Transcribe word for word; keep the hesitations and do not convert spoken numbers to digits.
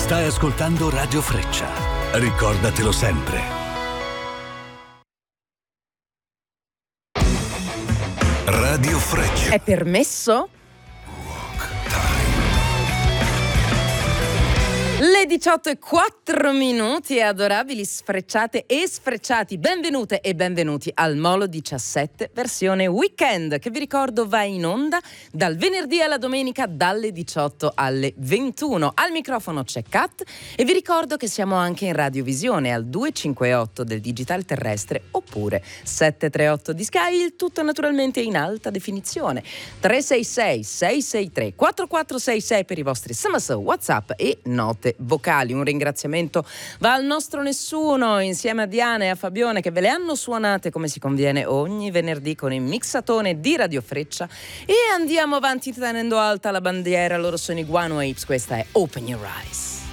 Stai ascoltando Radio Freccia. Ricordatelo sempre. Radio Freccia. È permesso? Le diciotto e quattro minuti, adorabili sfrecciate e sfrecciati, benvenute e benvenuti al Molo diciassette versione weekend, che vi ricordo va in onda dal venerdì alla domenica dalle diciotto alle ventuno. Al microfono c'è Kat e vi ricordo che siamo anche in radiovisione al duecentocinquantotto del digitale terrestre oppure settecentotrentotto di Sky, il tutto naturalmente in alta definizione. tre sei sei sei sei tre quattro quattro sei sei per i vostri sms, WhatsApp e note vocali. Un ringraziamento va al nostro nessuno insieme a Diana e a Fabione, che ve le hanno suonate come si conviene ogni venerdì con il mixatone di Radio Freccia, e andiamo avanti tenendo alta la bandiera. Loro sono i Guano Apes, questa è Open Your Eyes.